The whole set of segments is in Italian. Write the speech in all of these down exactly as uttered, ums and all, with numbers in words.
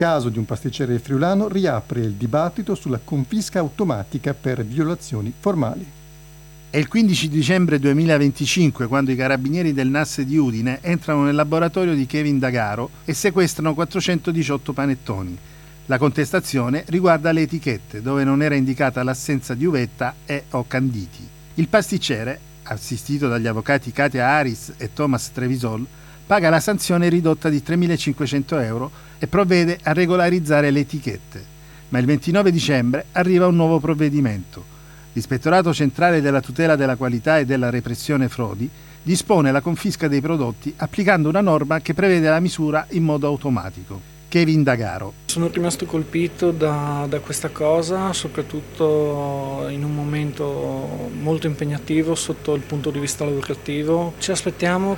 Il caso di un pasticcere friulano riapre il dibattito sulla confisca automatica per violazioni formali. È il quindici dicembre duemilaventicinque quando i carabinieri del N A S di Udine entrano nel laboratorio di Kevin Dagaro e sequestrano quattrocentodiciotto panettoni. La contestazione riguarda le etichette, dove non era indicata l'assenza di uvetta e o canditi. Il pasticcere, assistito dagli avvocati Katia Aris e Thomas Trevisol, paga la sanzione ridotta di tremilacinquecento euro e provvede a regolarizzare le etichette. Ma il ventinove dicembre arriva un nuovo provvedimento. L'Ispettorato Centrale della Tutela della Qualità e della Repressione Frodi dispone la confisca dei prodotti applicando una norma che prevede la misura in modo automatico. Kevin Dagaro. Sono rimasto colpito da, da questa cosa, soprattutto in un momento molto impegnativo sotto il punto di vista lavorativo. Ci aspettiamo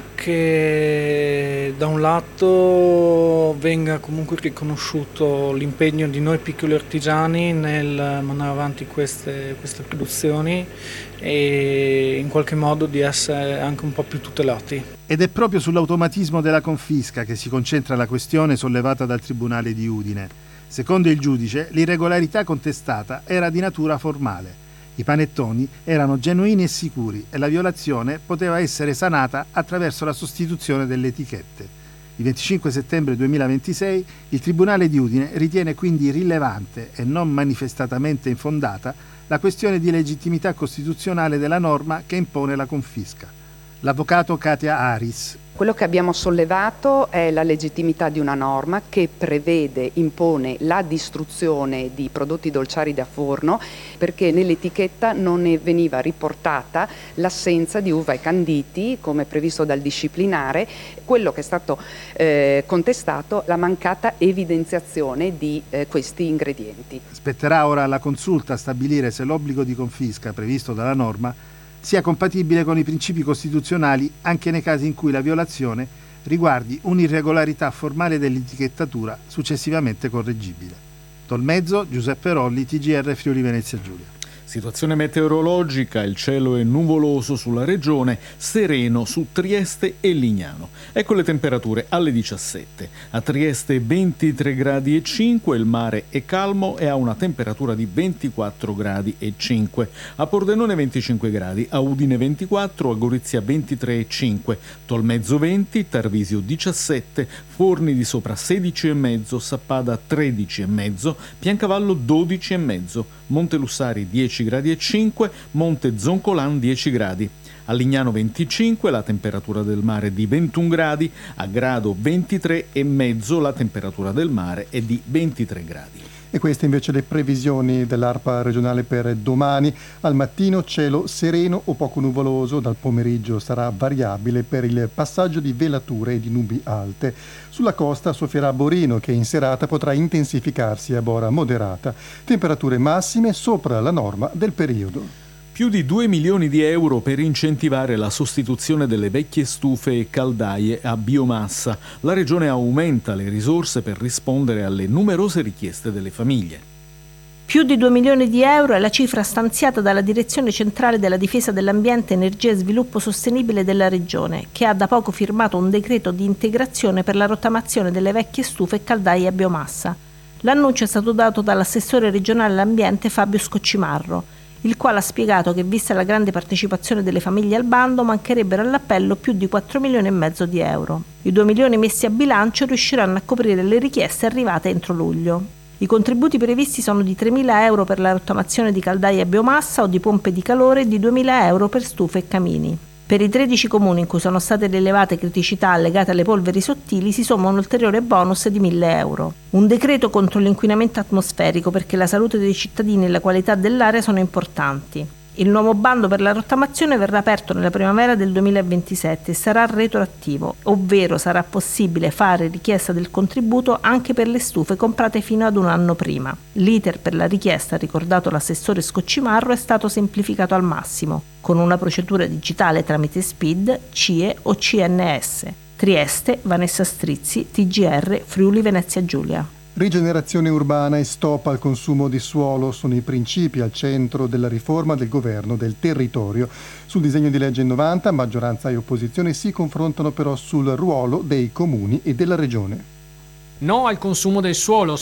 che da un lato venga comunque riconosciuto l'impegno di noi piccoli artigiani nel mandare avanti queste, queste produzioni e in qualche modo di essere anche un po' più tutelati. Ed è proprio sull'automatismo della confisca che si concentra la questione sollevata dal Tribunale di Udine. Secondo il giudice, l'irregolarità contestata era di natura formale. I panettoni erano genuini e sicuri e la violazione poteva essere sanata attraverso la sostituzione delle etichette. Il venticinque settembre duemilaventisei il Tribunale di Udine ritiene quindi rilevante e non manifestatamente infondata la questione di legittimità costituzionale della norma che impone la confisca. L'avvocato Katia Aris. Quello che abbiamo sollevato è la legittimità di una norma che prevede, impone la distruzione di prodotti dolciari da forno perché nell'etichetta non ne veniva riportata l'assenza di uva e canditi come previsto dal disciplinare. Quello che è stato eh, contestato, la mancata evidenziazione di eh, questi ingredienti. Spetterà ora alla Consulta stabilire se l'obbligo di confisca previsto dalla norma sia compatibile con i principi costituzionali anche nei casi in cui la violazione riguardi un'irregolarità formale dell'etichettatura successivamente correggibile. Tolmezzo, Giuseppe Rolli, T G R Friuli Venezia Giulia. Situazione meteorologica, il cielo è nuvoloso sulla regione, sereno su Trieste e Lignano. Ecco le temperature alle diciassette. A Trieste ventitré gradi e cinque, il mare è calmo e ha una temperatura di ventiquattro gradi e cinque. A Pordenone venticinque gradi, a Udine ventiquattro, a Gorizia ventitré e cinque, Tolmezzo venti, Tarvisio diciassette, Forni di Sopra sedici e mezzo, Sappada tredici e mezzo, Piancavallo dodici e mezzo, Montelussari dieci gradi e cinque, Monte Zoncolan dieci gradi. A Lignano venticinque, la temperatura del mare di ventuno gradi, a Grado ventitré e mezzo, la temperatura del mare è di ventitré gradi. E queste invece le previsioni dell'ARPA regionale per domani. Al mattino cielo sereno o poco nuvoloso, dal pomeriggio sarà variabile per il passaggio di velature e di nubi alte. Sulla costa soffierà Borino che in serata potrà intensificarsi a Bora moderata. Temperature massime sopra la norma del periodo. Più di due milioni di euro per incentivare la sostituzione delle vecchie stufe e caldaie a biomassa. La Regione aumenta le risorse per rispondere alle numerose richieste delle famiglie. Più di due milioni di euro è la cifra stanziata dalla Direzione Centrale della Difesa dell'Ambiente, Energia e Sviluppo Sostenibile della Regione, che ha da poco firmato un decreto di integrazione per la rottamazione delle vecchie stufe e caldaie a biomassa. L'annuncio è stato dato dall'assessore regionale all'ambiente Fabio Scoccimarro, il quale ha spiegato che, vista la grande partecipazione delle famiglie al bando, mancherebbero all'appello più di quattro milioni e mezzo di euro. I due milioni messi a bilancio riusciranno a coprire le richieste arrivate entro luglio. I contributi previsti sono di tremila euro per la rottamazione di caldaie a biomassa o di pompe di calore e di duemila euro per stufe e camini. Per i tredici comuni in cui sono state rilevate criticità legate alle polveri sottili si somma un ulteriore bonus di mille euro. Un decreto contro l'inquinamento atmosferico perché la salute dei cittadini e la qualità dell'aria sono importanti. Il nuovo bando per la rottamazione verrà aperto nella primavera del duemilaventisette e sarà retroattivo, ovvero sarà possibile fare richiesta del contributo anche per le stufe comprate fino ad un anno prima. L'iter per la richiesta, ricordato l'assessore Scoccimarro, è stato semplificato al massimo, con una procedura digitale tramite S P I D, C I E o C N S. Trieste, Vanessa Strizzi, T G R, Friuli Venezia Giulia. Rigenerazione urbana e stop al consumo di suolo sono i principi al centro della riforma del governo del territorio. Sul disegno di legge novanta, maggioranza e opposizione si confrontano però sul ruolo dei comuni e della regione. No al consumo del suolo.